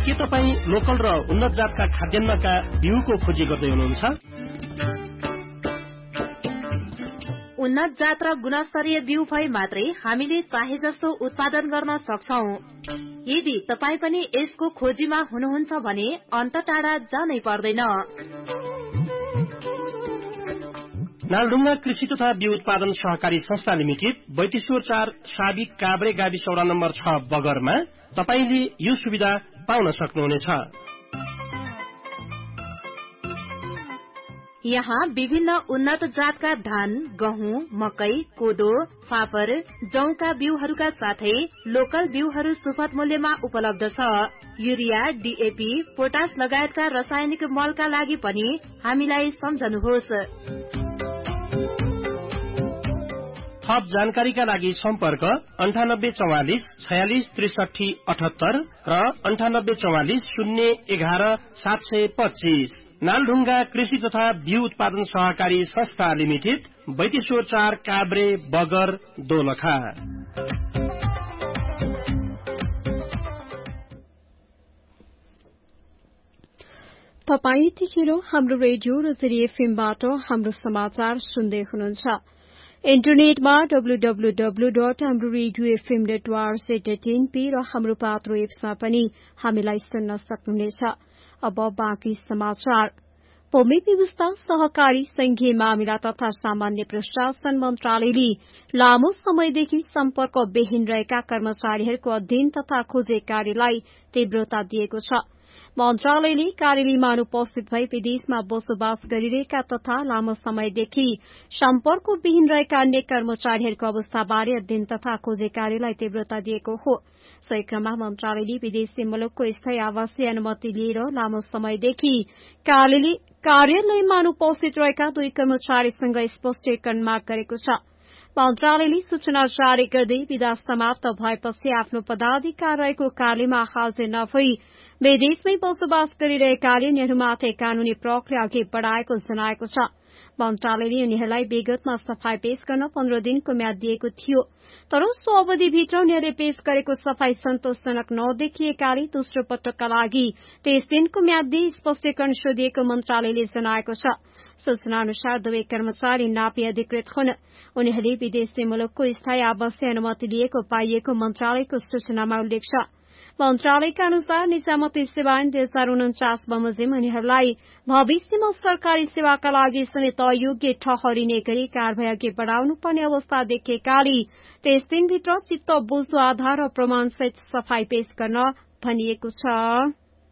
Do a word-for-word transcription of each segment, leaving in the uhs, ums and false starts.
के तपाईँ लोकल र उन्नत जातका खाद्यान्नका बिउको खोजी गर्दै हुनुहुन्छ? उन्नत जात र गुणस्तरीय बिउ भए मात्रै हामीले चाहे जस्तो उत्पादन गर्न सक्छौं। यदि तपाईँ पनि यसको खोजीमा हुनुहुन्छ भने अन्त टाढा जानै पर्दैन। नालढुङ्गा कृषि तथा बिउ उत्पादन सहकारी संस्था लिमिटेड बैतेश्वर चार साबिक काभ्रे गाविस वडा नम्बर छ बगरमा तपाईले यो सुविधा पाउन सक्नुहुनेछ। यहाँ विभिन्न उन्नत जातका धान, गहुँ, मकै, कोदो, फापर, जौका बिउहरूका साथै लोकल बिउहरू सुपथ मूल्यमा उपलब्ध छ। युरिया, डीएपी, पोटास लगायतका रासायनिक मलका लागि पनि हामीलाई सम्झनुहोस्। थप जानकारीका लागि सम्पर्क अन्ठानब्बे चौवालिस छयालिस त्रिसठी अठहत्तर र अन्ठानब्बे चौवालिस शून्य एघार सात सय पच्चीस। नालढुङ्गा कृषि तथा बिउ उत्पादन सहकारी संस्था लिमिटेड बैतेश्वर चार काभ्रे बगर दोलखा। तपाई यतिखेर हाम्रो रेडियो र जेरी एफएमबाट हाम्रो समाचार सुन्दै हुनुहुन्छ। इन्टरनेटमा डब्लु डब्लु डब्लु डट हाम्रो radio FM dot ORG dot NP र हाम्रो पात्रो एप्समा पनि हामीलाई सुन्न सक्नुहुनेछ। अब बाँकी समाचार। भूमि व्यवस्था, सहकारी, संघीय मामिला तथा सामान्य प्रशासन मन्त्रालयले लामो समयदेखि सम्पर्कविहीन रहेका कर्मचारीहरूको अध्ययन तथा खोजे कार्यलाई तीव्रता दिएको छ। मन्त्रालयले कार्यलयमा अनुपस्थित भई विदेशमा बसोबास गरिरहेका तथा लामो समयदेखि सम्पर्कविहीन रहेका अन्य कर्मचारीहरूको अवस्थाबारे अध्ययन तथा खोजे कार्यलाई तीव्रता दिएको हो। सोही क्रममा मन्त्रालयले विदेशी मुलुकको स्थायी आवासीय अनुमति लिएर लामो समयदेखि कार्यालयमा अनुपस्थित रहेका दुई कर्मचारीसँग स्पष्टीकरण माग गरेको छ। मन्त्रालयले सूचना जारी गर्दै विधा समाप्त भएपछि आफ्नो पदाधिकार रहेको कार्यमा हाजिर नभई विदेशमै बसोबास गरिरहेकाले उनीहरूमाथि कानूनी प्रक्रिया अघि बढ़ाएको जनाएको छ। मन्त्रालयले उनीहरूलाई विगतमा सफाई पेश गर्न पन्ध्र दिनको म्याद दिएको थियो, तर सो अवधिभित्र उनीहरूले पेश गरेको सफाई सन्तोषजनक नदेखिएकाले दोस्रो पटकका लागि तीस दिनको म्याद दिई स्पष्टीकरण सोधिएको मन्त्रालयले जनाएको छ। सूचना अनुसार दुवै कर्मचारी नापी अधिकृत हुन्। उनीहरूले विदेशी मुलुकको स्थायी आवासीय अनुमति लिएको पाइएको मन्त्रालयको सूचनामा उल्लेख छ। मन्त्रालयका अनुसार निजामती सेवा ऐन दुई हजार उन्चास बमोजिम उनीहरूलाई भविष्यमा सरकारी सेवाका लागि समेत अयोग्य ठहरिने गरी कार्यवाही अघि बढ़ाउनुपर्ने अवस्था देखिएकाले तीस दिनभित्र चित्त बुझ्दो आधार र प्रमाणसहित सफाई पेश गर्न भनिएको छ।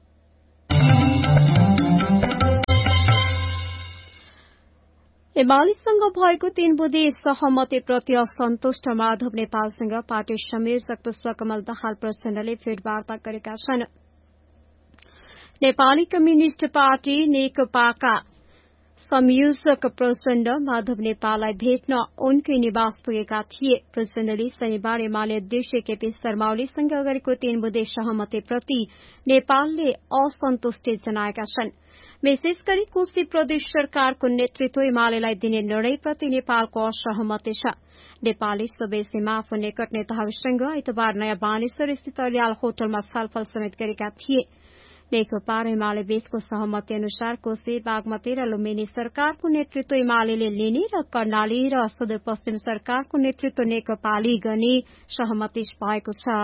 एमालेसँग भएको तीन बुँदे सहमतिप्रति असन्तुष्ट माधव नेपालसँग पार्टी संयोजक पुष्पकमल दाहाल प्रचण्डले भेटवार्ता गरेका छन्। नेपाली कम्युनिष्ट पार्टी नेकपाका संयोजक प्रचण्ड माधव नेपाललाई भेट्न उनकै निवास पुगेका थिए। प्रचण्डले शनिबार एमाले अध्यक्ष केपी शर्मा ओलीसँग गरेको तीन बुँदे सहमतिप्रति नेपालले असन्तुष्टि जनाएका छन्। विशेष गरी कोशी प्रदेश सरकारको नेतृत्व एमालेलाई दिने निर्णयप्रति नेपालको असहमति छ। नेपालले सबै सीमा आफू निकट नेताहरूसँग आइतबार नयाँ बानेश्वर स्थित अर्याल होटलमा छलफल समेत गरेका थिए। नेकपा र एमाले बीचको सहमति अनुसार कोशी, बागमती र लुम्बिनी सरकारको नेतृत्व एमाले लिने र कर्णाली र सुदूरपश्चिम सरकारको नेतृत्व नेकपाले गर्ने सहमति भएको छ।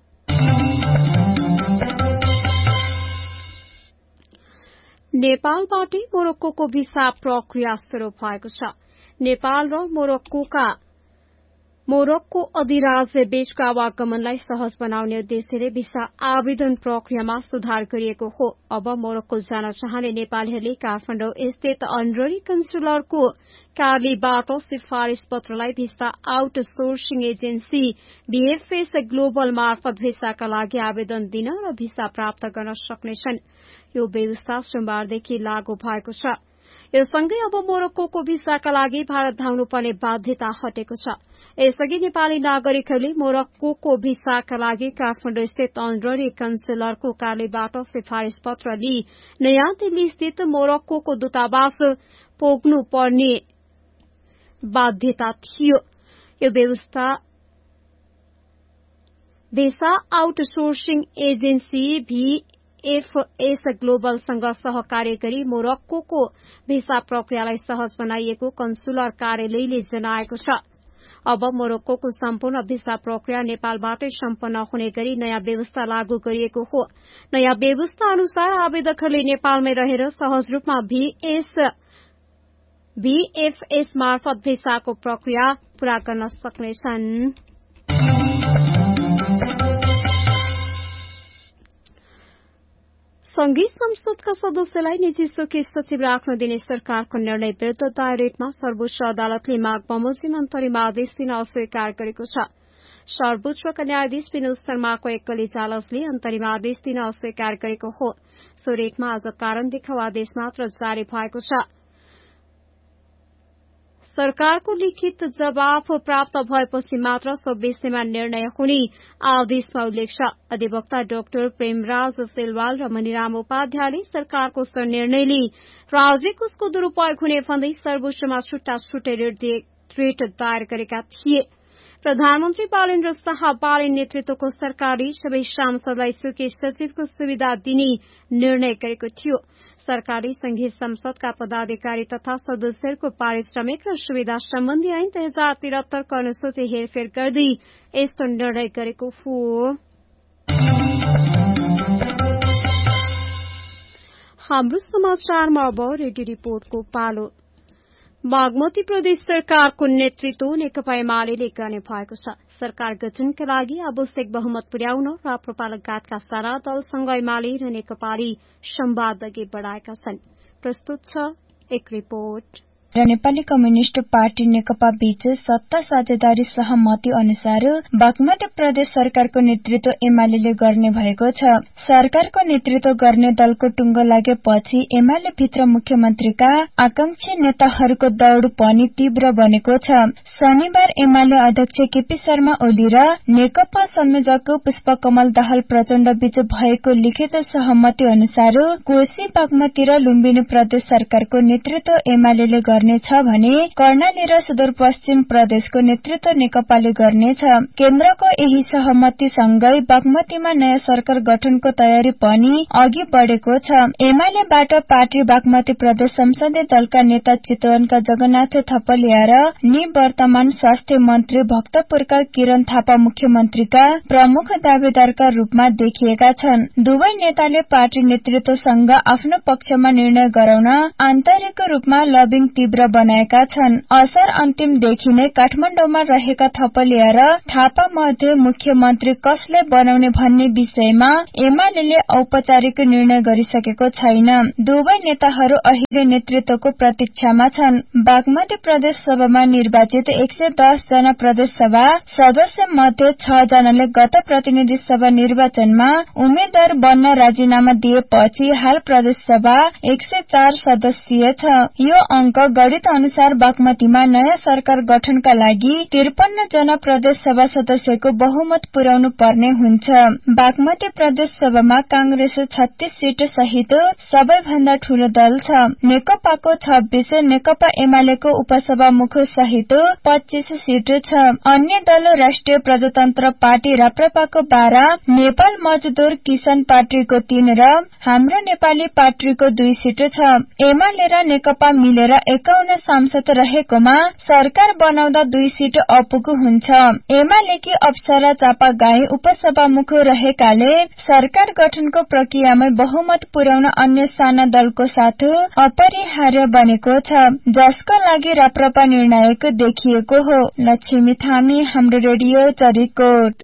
नेपालबाट मोरक्कोको भिसा प्रक्रिया शुरू भएको छ। नेपाल र मोरक्कोका मोरक्को अधिराज्य बीचको आवागमनलाई सहज बनाउने उद्देश्यले भिसा आवेदन प्रक्रियामा सुधार गरिएको हो। अब मोरक्को जान चाहने नेपालीहरूले काठमाडौँ स्थित अनररी कन्सुलरको कार्यालयबाट सिफारिश पत्रलाई visa out sourcing agency BFS global मार्फत भिसाका लागि आवेदन दिन र भिसा प्राप्त गर्न सक्नेछन्। यो व्यवस्था सोमबारदेखि लागू भएको छ। यो सँगै अब मोरक्कोको भिसाका लागि भारत धाउनुपर्ने बाध्यता हटेको छ। यसअघि नेपाली नागरिकहरूले मोरक्कोको भिसाका लागि काठमाडौँ स्थित अनररी कन्सुलरको कार्यालयबाट सिफारिश पत्र लिई नयाँ दिल्ली स्थित मोरक्कोको दूतावास पुग्नुपर्ने बाध्यता थियो। यो व्यवस्था भिसा आउटसोर्सिङ एजेन्सी भी बीएफएस ग्लोबलसँग सहकार्य गरी मोरक्कोको भिसा प्रक्रियालाई सहज बनाइएको कन्सुलर कार्यालयले जनाएको छ। अब मोरक्कोको सम्पूर्ण भिसा प्रक्रिया नेपालबाटै सम्पन्न हुने गरी नयाँ व्यवस्था लागू गरिएको हो। नयाँ व्यवस्था अनुसार आवेदकहरूले नेपालमै रहेर सहज रूपमा बीएफएस मार्फत भिसाको प्रक्रिया पूरा गर्न सक्नेछन्। संघीय संसदका सदस्यलाई निजी सुकी सचिव राख्न दिने सरकारको निर्णय विरूद्ध दायर रिटमा सर्वोच्च अदालतले माघ बमोजिम अन्तरिम आदेश दिन अस्वीकार गरेको छ। सर्वोच्चका न्यायाधीश विनोद शर्माको एकल इजलासले अन्तरिम आदेश दिन अस्वीकार गरेको हो। सो रिटमा आज कारण देखाउ आदेश मात्र जारी भएको छ। सरकारको लिखित जवाफ प्राप्त भएपछि मात्र सो विषयमा निर्णय हुने आदेशमा उल्लेख छ। अधिवक्ता डाक्टर प्रेमराज सेलवाल र मणिराम उपाध्यायले सरकारको सो निर्णयले राज्य कोषको दुरूपयोग हुने भन्दै सर्वोच्चमा छुट्टा छुट्टै रिट दायर गरेका थिए। प्रधानमन्त्री बालेन्द्र शाह बालेन नेतृत्वको सरकारले सबै सांसदलाई सुकी सचिवको सुविधा दिने निर्णय गरेको थियो। सरकारले संघीय संसदका पदाधिकारी तथा सदस्यहरूको पारिश्रमिक र सुविधा सम्बन्धी ऐन दुई हजार त्रिहत्तरको अनुसूची हेरफेर गर्दै यस्तो निर्णय गरेको हो। हाम्रो समाचारमा अब रेडियो रिपोर्टको पालो। बागमती प्रदेश सरकारको नेतृत्व नेकपा एमाले गर्ने भएको छ। सरकार गठनका लागि आवश्यक बहुमत पुर्याउन राप्रपा लगायतका सारा दलसँग एमाले र नेकपाले संवाद अघि बढ़ाएका छन्। प्रस्तुत छ एक रिपोर्ट। र नेपाली कम्युनिष्ट पार्टी नेकपा बीच सत्ता साझेदारी सहमति अनुसार बागमती प्रदेश सरकारको नेतृत्व एमाले गर्ने भएको छ। सरकारको नेतृत्व गर्ने दलको टुङ्गो लागेपछि एमाले भित्र मुख्यमन्त्रीका आकांक्षी नेताहरूको दौड़ पनि तीव्र बनेको छ। शनिबार एमाले अध्यक्ष केपी शर्मा ओली र नेकपा संयोजक पुष्पकमल दाहाल प्रचण्ड बीच भएको लिखित सहमति अनुसार कोशी बागमती र लुम्बिनी प्रदेश सरकारको नेतृत्व एमाले गर्नेछ भने कर्णाली र सुदूरपश्चिम प्रदेशको नेतृत्व नेकपाले गर्नेछ। केन्द्रको यही सहमतिसँगै बागमतीमा नयाँ सरकार गठनको तयारी पनि अघि बढ़ेको छ। एमालेबाट पार्टी बागमती प्रदेश संसदीय दलका नेता चितवनका जगन्नाथ थपलिया र निवर्तमान स्वास्थ्य मन्त्री भक्तपुरका किरण थापा मुख्यमन्त्रीका प्रमुख दावेदारका रूपमा देखिएका छन्। दुवै नेताले पार्टी नेतृत्वसँग आफ्नो पक्षमा निर्णय गराउन आन्तरिक रूपमा लबिङ तीव्र बनाएका छन्। असर अन्तिमदेखि नै काठमाडौँमा रहेका थपलिया र थापा मध्ये मुख्यमन्त्री कसले बनाउने भन्ने विषयमा एमाले औपचारिक निर्णय गरिसकेको छैन। दुवै नेताहरू अहिले नेतृत्वको प्रतीक्षामा छन्। बागमती प्रदेश सभामा निर्वाचित एक सय दस जना प्रदेश सभा सदस्य मध्ये छ जनाले गत प्रतिनिधि सभा निर्वाचनमा उम्मेद्वार बन्न राजीनामा दिएपछि हाल प्रदेश सभा एक सय चार सदस्यीय छ। यो अंक गणित अनुसार बागमतीमा नयाँ सरकार गठनका लागि त्रिपन्न जना प्रदेश सभा सदस्यको बहुमत पुर्याउनु पर्ने हुन्छ। बागमती प्रदेश सभामा कांग्रेस छत्तीस सीट सहित सबैभन्दा ठूलो दल छ। नेकपाको छब्बीस, नेकपा एमालेको उपसभामुख सहित पच्चीस सीट छ। अन्य दल राष्ट्रिय प्रजातन्त्र पार्टी राप्रपाको बाह्र, नेपाल मजदूर किसान पार्टीको तीन र हाम्रो नेपाली पार्टीको दुई सीट छ। एमाले र नेकपा मिलेर एकाउन्न सांसद रहेकोमा सरकार बनाउँदा दुई सीट अपुग हुन्छ। एमालेकी अप्सरा चापागाई उपसभामुख रहेकाले सरकार गठनको प्रक्रियामै बहुमत पुर्याउन अन्य साना दलको साथ अपरिहार्य बनेको छ, जसको लागि राप्रपा निर्णायक देखिएको हो। लक्ष्मी थामी, हाम्रो रेडियो चरीकोट।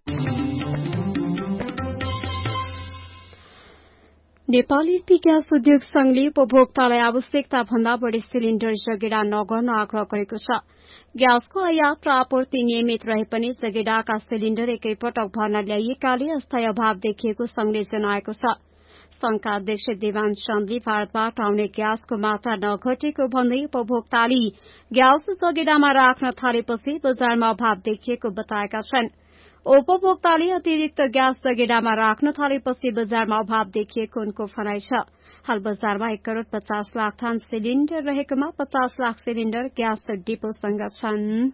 नेपाली ग्यास उद्योग संघले उपभोक्तालाई आवश्यकता भन्दा बढ़ी सिलिण्डर जगेडा नगर्न आग्रह गरेको छ। ग्यासको आयात र आपूर्ति नियमित रहे पनि जगेडाका सिलिण्डर एकैपटक भर्न ल्याइएकाले अस्थायी अभाव देखिएको संघले जनाएको छ। संघका अध्यक्ष देवान चन्दले भारतबाट आउने ग्यासको मात्रा नघटेको भन्दै उपभोक्ताले ग्यास जगेडामा राख्न थालेपछि बजारमा अभाव देखिएको बताएका छन्। उपभोक्ताले अतिरिक्त ग्यास जगेडामा राख्न थालेपछि बजारमा अभाव देखिएको उनको भनाइ छ। हाल बजारमा एक करोड़ पचास लाख थान सिलिण्डर रहेकोमा पचास लाख सिलिण्डर ग्यास डिपोसँग छन्।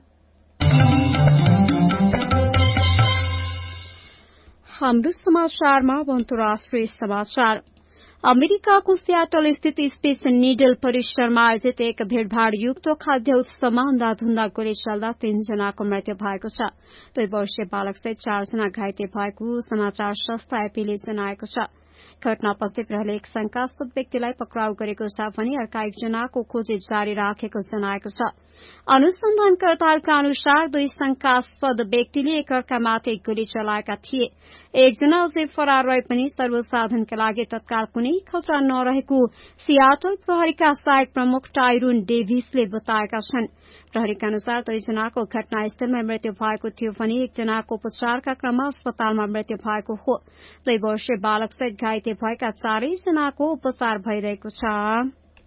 हाम्रो समाचारमा अन्तर्राष्ट्रिय समाचार। अमेरिकाको सियाटल स्थित स्पेस निडल परिसरमा आयोजित एक भीड़भाड़युक्त खाद्य उत्सवमा अन्धाधुन्दा गोली चल्दा तीनजनाको मृत्यु भएको छ। दुई वर्षीय बालकसहित चारजना घाइते भएको समाचार संस्था एपीले जनाएको छ। घटनापछि प्रहरीले एक शंकास्पद व्यक्तिलाई पक्राउ गरेको छ भने अर्का एकजनाको खोजी जारी राखेको जनाएको छ। अनुसन्धानकर्ताहरूका अनुसार दुई शंकास्पद व्यक्तिले एकअर्कामाथि गोली चलाएका थिए। एकजना अझै फरार रहे पनि सर्वसाधनका लागि तत्काल कुनै खतरा नरहेको सियाटल प्रहरीका सहायक प्रमुख टाइरोन डेभिसले बताएका छन्। प्रहरीका अनुसार दुईजनाको घटनास्थलमा मृत्यु भएको थियो भने एकजनाको उपचारका क्रममा अस्पतालमा मृत्यु भएको हो। दुई वर्षीय बालकसहित घाइते भएका चारैजनाको उपचार भइरहेको छ।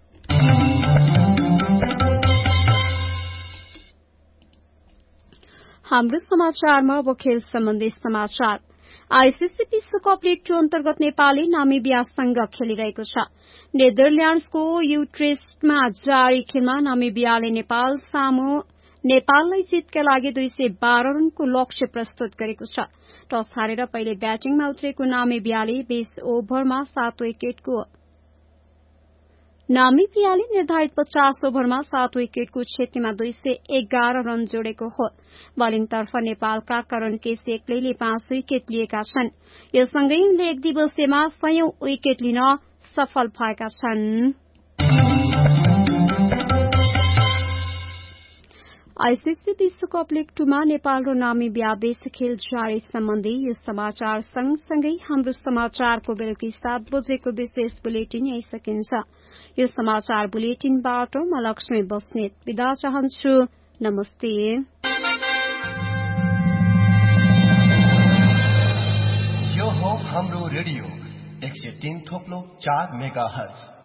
हाम्रो समाचारमा अब खेल सम्बन्धी समाचार। आईसीसी विश्वकप लीग टू अन्तर्गत नेपालले नामिबियासँग खेलिरहेको छ। नेदरल्याण्ड्सको युट्रेस्टमा जारी खेलमा नामिबियाले नेपाल सामु नेपाललाई जितका लागि दुई सय बाह्र रनको लक्ष्य प्रस्तुत गरेको छ। टस हारेर पहिले ब्याटिङमा उत्रेको नामिबियाले बीस ओभरमा सात विकेटको नामिबियाले निर्धारित पचास ओभरमा सात विकेटको क्षतिमा दुई सय एघार रन जोडेको हो। बलिङतर्फ नेपालका करण केसेकले पाँच विकेट लिएका छन्। यो सँगै उनले एक दिवसीयमा सयौं विकेट लिन सफल भएका छन्। आईसीसी विश्वकप लीग टूमा नेपाल र नामिबिया बीच खेल जारी सम्बन्धी यो समाचार सँगसँगै हाम्रो समाचारको बेलुकी सात बजेको विशेष बुलेटिन यही सकिन्छ। यो समाचार बुलेटिनबाट म लक्ष्मी बस्नेत बिदा चाहन्छु। नमस्ते। यो हो हाम्रो रेडियो एक सय तीन थोप्लो चार मेगा हर्ज।